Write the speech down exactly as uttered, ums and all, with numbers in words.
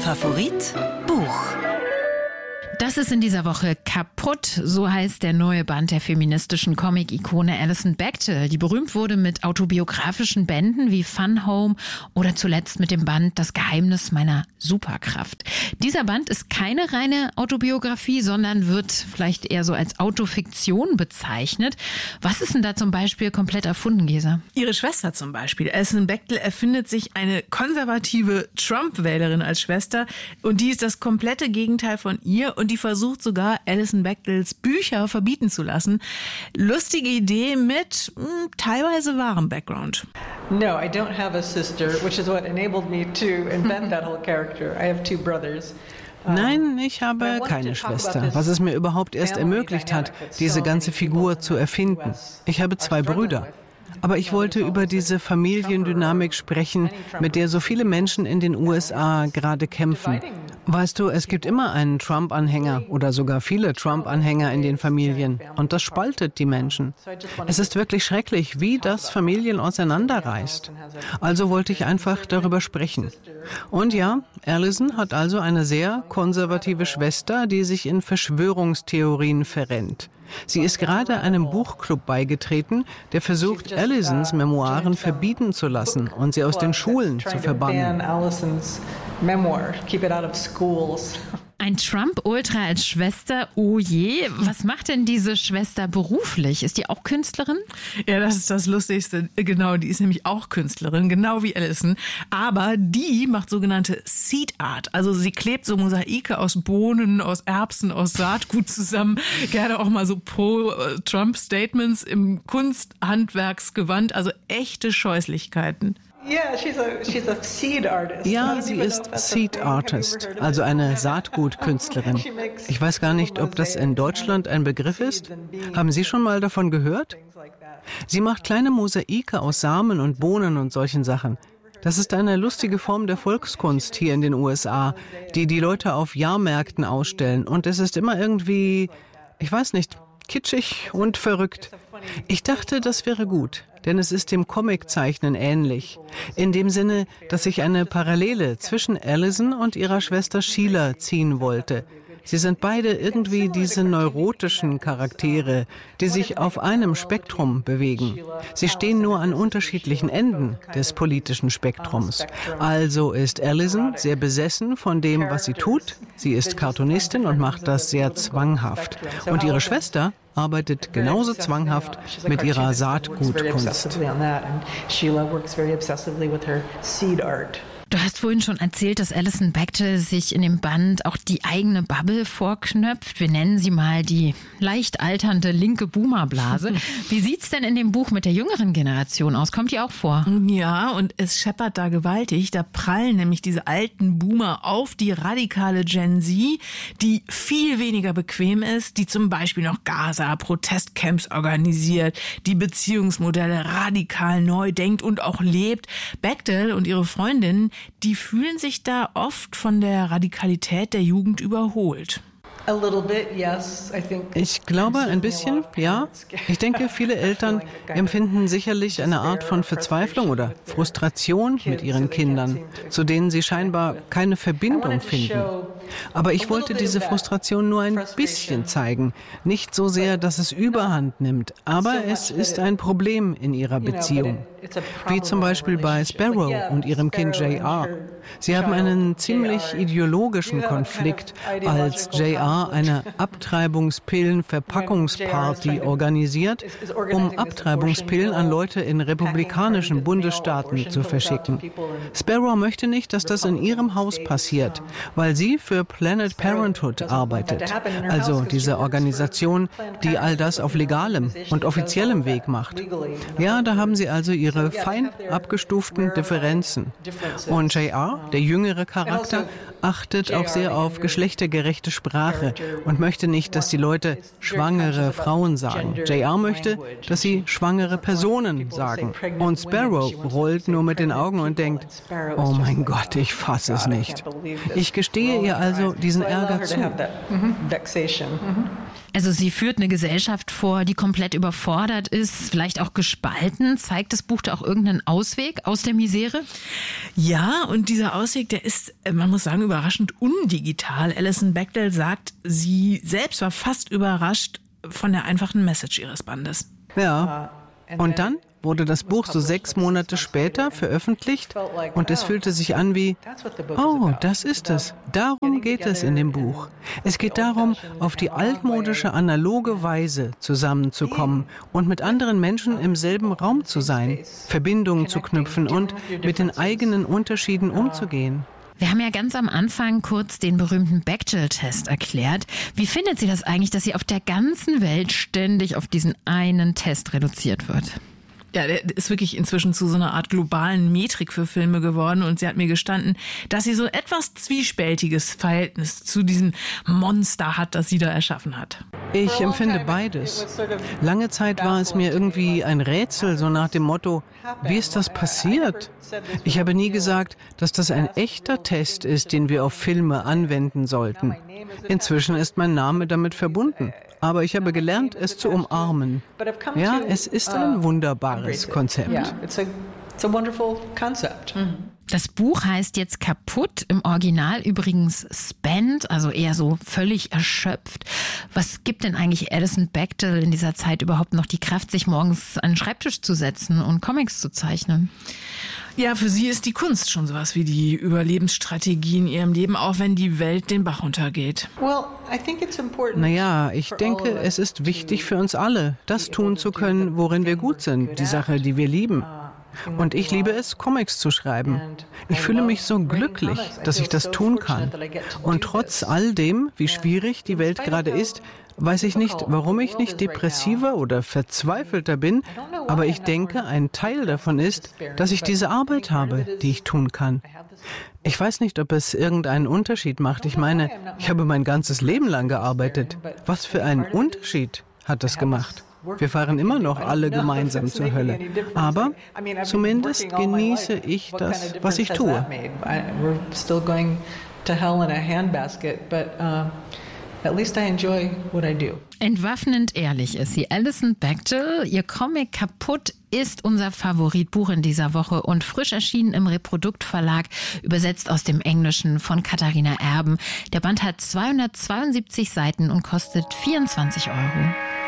Favorit Buch. Das ist in dieser Woche Kaputt, so heißt der neue Band der feministischen Comic-Ikone Alison Bechdel, die berühmt wurde mit autobiografischen Bänden wie Fun Home oder zuletzt mit dem Band Das Geheimnis meiner Superkraft. Dieser Band ist keine reine Autobiografie, sondern wird vielleicht eher so als Autofiktion bezeichnet. Was ist denn da zum Beispiel komplett erfunden, Gesa? Ihre Schwester zum Beispiel. Alison Bechdel erfindet sich eine konservative Trump-Wählerin als Schwester und die ist das komplette Gegenteil von ihr und die versucht sogar, Alison Bechdels Bücher verbieten zu lassen. Lustige Idee mit mh, teilweise wahrem Background. No, I don't have a sister, which is what enabled me to invent that whole character. I have two brothers. Nein, ich habe keine Schwester, was es mir überhaupt erst ermöglicht hat, diese ganze Figur zu erfinden. Ich habe zwei Brüder. Aber ich wollte über diese Familiendynamik sprechen, mit der so viele Menschen in den U S A gerade kämpfen. Weißt du, es gibt immer einen Trump-Anhänger oder sogar viele Trump-Anhänger in den Familien. Und das spaltet die Menschen. Es ist wirklich schrecklich, wie das Familien auseinanderreißt. Also wollte ich einfach darüber sprechen. Und ja, Alison hat also eine sehr konservative Schwester, die sich in Verschwörungstheorien verrennt. Sie ist gerade einem Buchclub beigetreten, der versucht, Alisons Memoiren verbieten zu lassen und sie aus den Schulen zu verbannen. Ein Trump-Ultra als Schwester, oh je. Was macht denn diese Schwester beruflich? Ist die auch Künstlerin? Ja, das ist das Lustigste. Genau, die ist nämlich auch Künstlerin, genau wie Alison. Aber die macht sogenannte Seed Art. Also sie klebt so Mosaike aus Bohnen, aus Erbsen, aus Saatgut zusammen. Gerne auch mal so pro-Trump-Statements im Kunsthandwerksgewand. Also echte Scheußlichkeiten. Ja, sie ist Seed Artist, also eine Saatgutkünstlerin. Ich weiß gar nicht, ob das in Deutschland ein Begriff ist. Haben Sie schon mal davon gehört? Sie macht kleine Mosaike aus Samen und Bohnen und solchen Sachen. Das ist eine lustige Form der Volkskunst hier in den U S A, die die Leute auf Jahrmärkten ausstellen. Und es ist immer irgendwie, ich weiß nicht, kitschig und verrückt. Ich dachte, das wäre gut, denn es ist dem Comiczeichnen ähnlich. In dem Sinne, dass ich eine Parallele zwischen Alison und ihrer Schwester Sheila ziehen wollte. Sie sind beide irgendwie diese neurotischen Charaktere, die sich auf einem Spektrum bewegen. Sie stehen nur an unterschiedlichen Enden des politischen Spektrums. Also ist Alison sehr besessen von dem, was sie tut. Sie ist Cartoonistin und macht das sehr zwanghaft. Und ihre Schwester arbeitet genauso zwanghaft mit ihrer Saatgutkunst. Du hast vorhin schon erzählt, dass Alison Bechdel sich in dem Band auch die eigene Bubble vorknöpft. Wir nennen sie mal die leicht alternde linke Boomerblase. Wie sieht's denn in dem Buch mit der jüngeren Generation aus? Kommt die auch vor? Ja, und es scheppert da gewaltig. Da prallen nämlich diese alten Boomer auf die radikale Gen Z, die viel weniger bequem ist, die zum Beispiel noch Gaza-Protestcamps organisiert, die Beziehungsmodelle radikal neu denkt und auch lebt. Bechdel und ihre Freundin, die fühlen sich da oft von der Radikalität der Jugend überholt. Ich glaube, ein bisschen, ja. Ich denke, viele Eltern empfinden sicherlich eine Art von Verzweiflung oder Frustration mit ihren Kindern, zu denen sie scheinbar keine Verbindung finden. Aber ich wollte diese Frustration nur ein bisschen zeigen. Nicht so sehr, dass es Überhand nimmt, aber es ist ein Problem in ihrer Beziehung. Wie zum Beispiel bei Sparrow und ihrem Kind J R. Sie haben einen ziemlich ideologischen Konflikt, als J R eine Abtreibungspillen-Verpackungsparty organisiert, um Abtreibungspillen an Leute in republikanischen Bundesstaaten zu verschicken. Sparrow möchte nicht, dass das in ihrem Haus passiert, weil sie für Planned Parenthood arbeitet, also diese Organisation, die all das auf legalem und offiziellem Weg macht. Ja, da haben sie also ihre fein abgestuften Differenzen. Und J R, der jüngere Charakter, achtet auch sehr auf geschlechtergerechte Sprache und möchte nicht, dass die Leute schwangere Frauen sagen. J R möchte, dass sie schwangere Personen sagen. Und Sparrow rollt nur mit den Augen und denkt, oh mein Gott, ich fasse es nicht. Ich gestehe ihr also diesen Ärger zu. Also sie führt eine Gesellschaft vor, die komplett überfordert ist, vielleicht auch gespalten. Zeigt das Buch da auch irgendeinen Ausweg aus der Misere? Ja, und dieser Ausweg, der ist, man muss sagen, überraschend undigital. Alison Bechdel sagt, sie selbst war fast überrascht von der einfachen Message ihres Bandes. Ja, und dann wurde das Buch so sechs Monate später veröffentlicht und es fühlte sich an wie, oh, das ist es. Darum geht es in dem Buch. Es geht darum, auf die altmodische, analoge Weise zusammenzukommen und mit anderen Menschen im selben Raum zu sein, Verbindungen zu knüpfen und mit den eigenen Unterschieden umzugehen. Wir haben ja ganz am Anfang kurz den berühmten Bechdel-Test erklärt. Wie findet sie das eigentlich, dass sie auf der ganzen Welt ständig auf diesen einen Test reduziert wird? Ja, der ist wirklich inzwischen zu so einer Art globalen Metrik für Filme geworden und sie hat mir gestanden, dass sie so etwas zwiespältiges Verhältnis zu diesem Monster hat, das sie da erschaffen hat. Ich empfinde beides. Lange Zeit war es mir irgendwie ein Rätsel, so nach dem Motto, wie ist das passiert? Ich habe nie gesagt, dass das ein echter Test ist, den wir auf Filme anwenden sollten. Inzwischen ist mein Name damit verbunden. Aber ich habe gelernt, es zu umarmen. Ja, es ist ein wunderbares Konzept. Das Buch heißt jetzt Kaputt, im Original übrigens Spent, also eher so völlig erschöpft. Was gibt denn eigentlich Alison Bechdel in dieser Zeit überhaupt noch die Kraft, sich morgens an den Schreibtisch zu setzen und Comics zu zeichnen? Ja, für sie ist die Kunst schon sowas wie die Überlebensstrategie in ihrem Leben, auch wenn die Welt den Bach runtergeht. Naja, ich denke, es ist wichtig für uns alle, das tun zu können, worin wir gut sind, die Sache, die wir lieben. Und ich liebe es, Comics zu schreiben. Ich fühle mich so glücklich, dass ich das tun kann. Und trotz all dem, wie schwierig die Welt gerade ist, weiß ich nicht, warum ich nicht depressiver oder verzweifelter bin, aber ich denke, ein Teil davon ist, dass ich diese Arbeit habe, die ich tun kann. Ich weiß nicht, ob es irgendeinen Unterschied macht. Ich meine, ich habe mein ganzes Leben lang gearbeitet. Was für einen Unterschied hat das gemacht? Wir fahren immer noch alle gemeinsam zur Hölle. Aber zumindest genieße ich das, was ich tue. At least I enjoy what I do. Entwaffnend ehrlich ist sie. Alison Bechdel, ihr Comic Kaputt ist unser Favoritbuch in dieser Woche und frisch erschienen im Reprodukt Verlag, übersetzt aus dem Englischen von Katharina Erben. Der Band hat zweihundertzweiundsiebzig Seiten und kostet vierundzwanzig Euro.